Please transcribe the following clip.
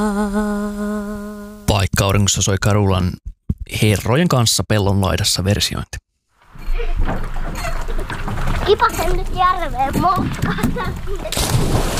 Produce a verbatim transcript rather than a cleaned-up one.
Vaikka auringossa soi Karulan herrojen kanssa pellon laidassa versiointi. Kipasen nyt järveen moskata.